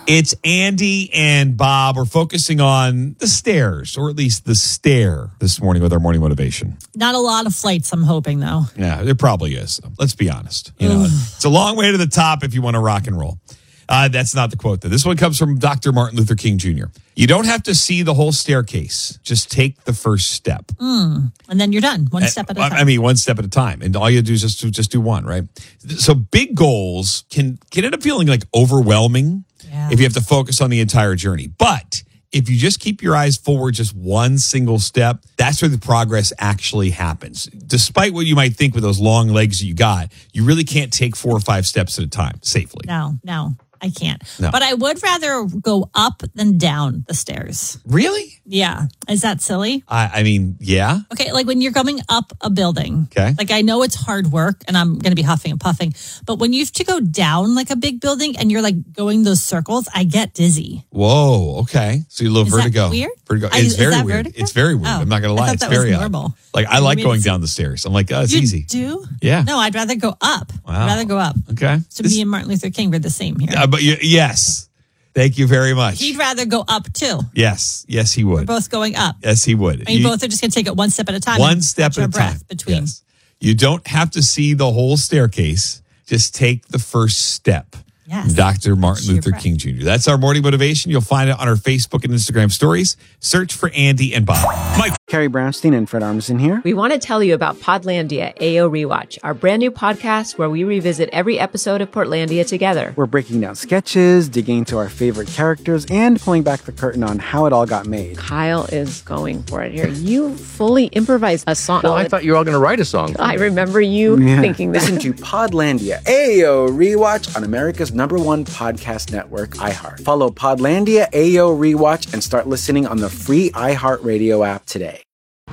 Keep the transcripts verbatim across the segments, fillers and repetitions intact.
It's Andy and Bob. We're focusing on the stairs, or at least the stair this morning with our morning motivation. Not a lot of flights, I'm hoping, though. Yeah, there probably is. Let's be honest. You know, it's a long way to the top if you want to rock and roll. Uh, that's not the quote, though. This one comes from Doctor Martin Luther King Junior You don't have to see the whole staircase. Just take the first step. Mm. And then you're done. One step at a time. I mean, one step at a time. And all you do is just, just do one, right? So big goals can, can end up feeling like overwhelming yeah. if you have to focus on the entire journey. But if you just keep your eyes forward just one single step, that's where the progress actually happens. Despite what you might think with those long legs that you got, you really can't take four or five steps at a time safely. No, no. I can't. No. But I would rather go up than down the stairs. Really? Yeah. Is that silly? I, I mean, yeah. Okay, like when you're going up a building. Okay. Like I know it's hard work and I'm going to be huffing and puffing. But when you have to go down like a big building and you're like going those circles, I get dizzy. Whoa. Okay. So you love is vertigo. That weird? Vertigo. I, it's very that weird. Vertigo? It's very weird. Oh, I'm not going to lie. I thought It's that very was odd. normal. Like I like Maybe going it's, down the stairs. I'm like, oh, it's you easy. Do? Yeah. No, I'd rather go up. Wow. I'd rather go up. Okay. So this, me and Martin Luther King were the same here. Uh, but you, yes. Thank you very much. He'd rather go up too. Yes. Yes, he would. We're both going up. Yes, he would. I mean, you, both are just going to take it one step at a time. One step at a breath time. Between. Yes. You don't have to see the whole staircase. Just take the first step. Yes. Doctor Martin Luther King Junior That's our morning motivation. You'll find it on our Facebook and Instagram stories. Search for Andy and Bob. Mike. Carrie Brownstein and Fred Armisen here. We want to tell you about Podlandia A O Rewatch, our brand new podcast where we revisit every episode of Portlandia together. We're breaking down sketches, digging into our favorite characters, and pulling back the curtain on how it all got made. Kyle is going for it here. You fully improvised a song. Well, I thought you were all going to write a song. I remember you yeah. thinking that. Listen to Podlandia A O Rewatch on America's number one podcast network, iHeart. Follow Podlandia A O Rewatch and start listening on the free iHeartRadio app today.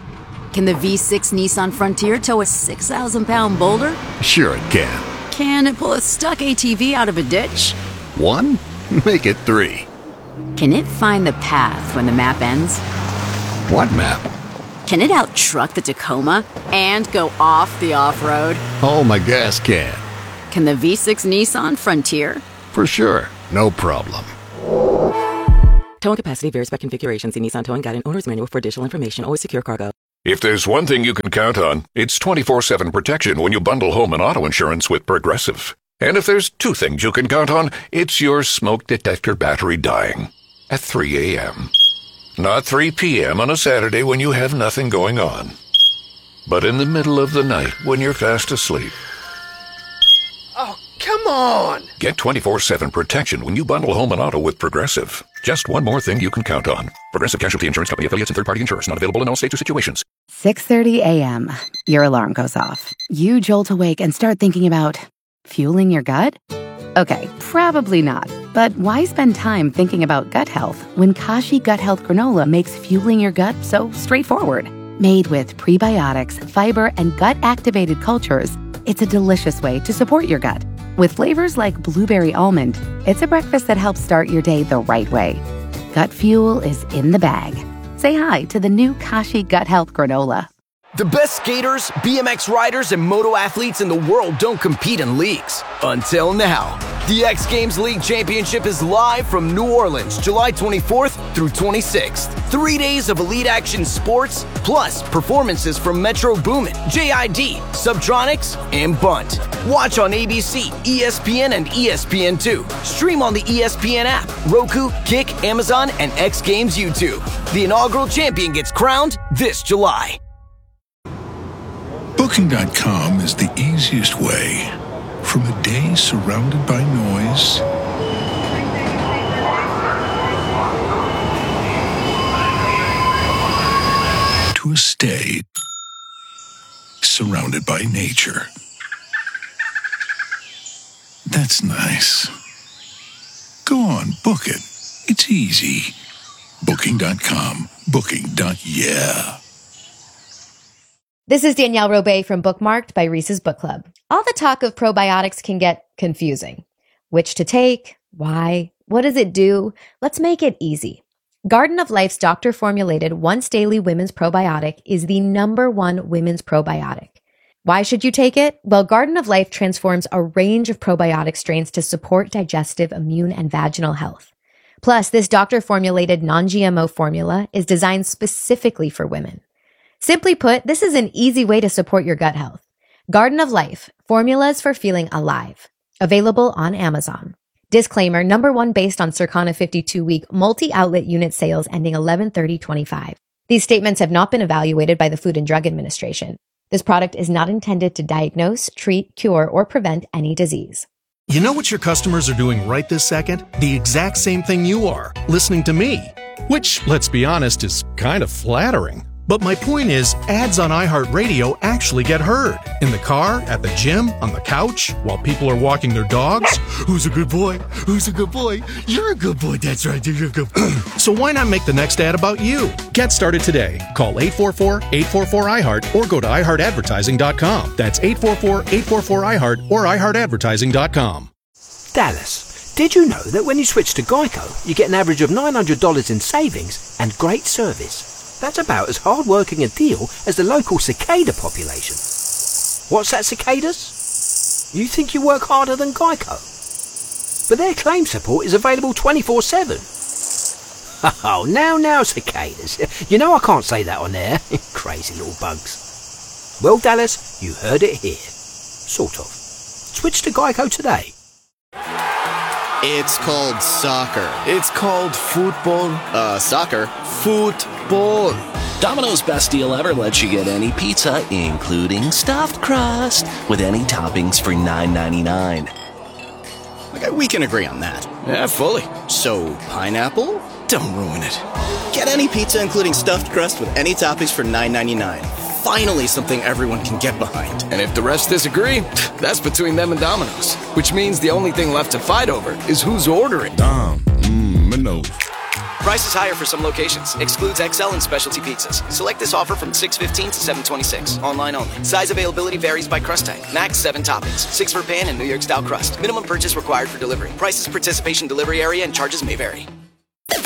Can the V six Nissan Frontier tow a six thousand pound boulder? Sure it can. Can it pull a stuck A T V out of a ditch? One? Make it three. Can it find the path when the map ends? What map? Can it out-truck the Tacoma and go off the off-road? Oh, my gas can. Can the V six Nissan Frontier? For sure. No problem. Towing capacity varies by configuration. See Nissan Towing Guide and Owner's Manual for additional information. Always secure cargo. If there's one thing you can count on, it's twenty-four seven protection when you bundle home and auto insurance with Progressive. And if there's two things you can count on, it's your smoke detector battery dying at three a.m. Not three p.m. on a Saturday when you have nothing going on, but in the middle of the night when you're fast asleep. Oh, come on! Get twenty-four seven protection when you bundle home and auto with Progressive. Just one more thing you can count on. Progressive Casualty Insurance Company affiliates and third-party insurers. Not available in all states or situations. six thirty a.m. Your alarm goes off. You jolt awake and start thinking about fueling your gut? Okay, probably not. But why spend time thinking about gut health when Kashi Gut Health Granola makes fueling your gut so straightforward? Made with prebiotics, fiber, and gut-activated cultures, it's a delicious way to support your gut. With flavors like blueberry almond, it's a breakfast that helps start your day the right way. Gut fuel is in the bag. Say hi to the new Kashi Gut Health Granola. The best skaters, B M X riders, and moto athletes in the world don't compete in leagues. Until now. The X Games League Championship is live from New Orleans, July twenty-fourth through twenty-sixth. Three days of elite action sports, plus performances from Metro Boomin, J I D, Subtronics, and Bunt. Watch on A B C, E S P N, and E S P N two. Stream on the E S P N app, Roku, Kick, Amazon, and X Games YouTube. The inaugural champion gets crowned this July. Booking dot com is the easiest way. From a day surrounded by noise to a stay surrounded by nature. That's nice. Go on, book it. It's easy. Booking dot com. Booking. Yeah. This is Danielle Robay from Bookmarked by Reese's Book Club. All the talk of probiotics can get confusing. Which to take? Why? What does it do? Let's make it easy. Garden of Life's doctor-formulated once-daily women's probiotic is the number one women's probiotic. Why should you take it? Well, Garden of Life transforms a range of probiotic strains to support digestive, immune, and vaginal health. Plus, this doctor-formulated non-G M O formula is designed specifically for women. Simply put, this is an easy way to support your gut health. Garden of Life, formulas for feeling alive. Available on Amazon. Disclaimer, number one based on Circana fifty-two week multi-outlet unit sales ending eleven thirty twenty-five. These statements have not been evaluated by the Food and Drug Administration. This product is not intended to diagnose, treat, cure, or prevent any disease. You know what your customers are doing right this second? The exact same thing you are, listening to me. Which, let's be honest, is kind of flattering. But my point is, ads on iHeartRadio actually get heard. In the car, at the gym, on the couch, while people are walking their dogs. Who's a good boy? Who's a good boy? You're a good boy, that's right, you're a good boy. So why not make the next ad about you? Get started today. Call eight four four, eight four four, I heart or go to i heart advertising dot com. That's eight four four, eight four four, I heart or i heart advertising dot com. Dallas, did you know that when you switch to Geico, you get an average of nine hundred dollars in savings and great service? That's about as hard-working a deal as the local cicada population. What's that, cicadas? You think you work harder than Geico? But their claim support is available twenty-four seven. Oh, now, now, cicadas. You know I can't say that on air. Crazy little bugs. Well, Dallas, you heard it here. Sort of. Switch to Geico today. It's called soccer. It's called football. Uh, soccer. Football. Domino's Best Deal Ever lets you get any pizza, including stuffed crust, with any toppings for nine ninety-nine. Okay, we can agree on that. Yeah, fully. So, pineapple? Don't ruin it. Get any pizza, including stuffed crust, with any toppings for nine ninety-nine. Finally, something everyone can get behind. And if the rest disagree, that's between them and Domino's. Which means the only thing left to fight over is who's ordering. Dom, mmm, Minos. Price is higher for some locations. Excludes X L and specialty pizzas. Select this offer from six fifteen to seven twenty-six. Online only. Size availability varies by crust type. Max seven toppings. Six for pan and New York style crust. Minimum purchase required for delivery. Prices, participation, delivery area, and charges may vary.